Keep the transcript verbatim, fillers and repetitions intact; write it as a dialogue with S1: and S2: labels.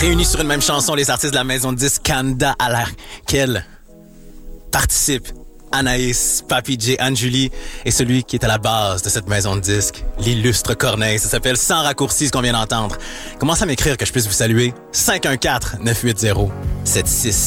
S1: Réunis sur une même chanson, les artistes de la maison de disques Canada à laquelle participent Anaïs, Papi J, Anne-Julie et celui qui est à la base de cette maison de disques, l'illustre Corneille. Ça s'appelle Sans raccourci, ce qu'on vient d'entendre. Commencez à m'écrire que je puisse vous saluer. cinq un quatre, neuf huit zéro, sept six